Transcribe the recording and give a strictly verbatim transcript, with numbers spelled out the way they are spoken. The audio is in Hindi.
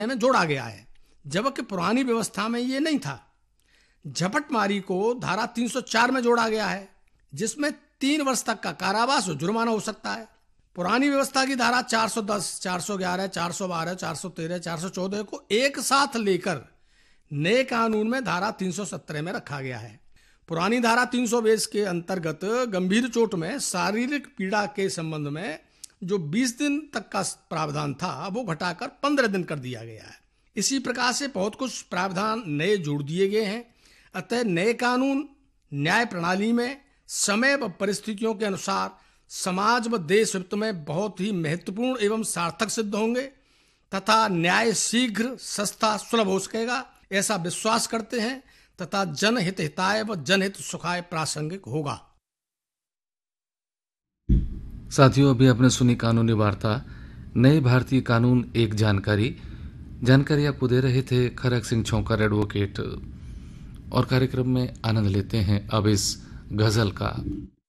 में जोड़ा गया है, जबकि पुरानी व्यवस्था में ये नहीं था। झपटमारी को धारा तीन सौ चार में जोड़ा गया है, जिसमें तीन वर्ष तक का कारावास और जुर्माना हो सकता है। पुरानी व्यवस्था की धारा चार सौ दस, चार सौ ग्यारह, चार सौ बारह, चार सौ तेरह, चार सौ चौदह को एक साथ लेकर नए कानून में धारा तीन सौ सत्रह में रखा गया है। पुरानी धारा तीन सौ बीस के अंतर्गत गंभीर चोट में शारीरिक पीड़ा के संबंध में जो बीस दिन तक का प्रावधान था, वो घटाकर पंद्रह दिन कर दिया गया है। इसी प्रकार से बहुत कुछ प्रावधान नए जोड़ दिए गए हैं। अतः नए कानून न्याय प्रणाली में समय व परिस्थितियों के अनुसार समाज व देश हित में बहुत ही महत्वपूर्ण एवं सार्थक सिद्ध होंगे तथा न्याय शीघ्र, सस्ता, सुलभ हो सकेगा, ऐसा विश्वास करते हैं तथा जनहित हिताय व जनहित सुखाय प्रासंगिक होगा। साथियों, अभी आपने सुनी कानूनी वार्ता नए भारतीय कानून एक जानकारी जानकारी आपको दे रहे थे खरक सिंह छोंकर एडवोकेट। और कार्यक्रम में आनंद लेते हैं अब इस गजल का।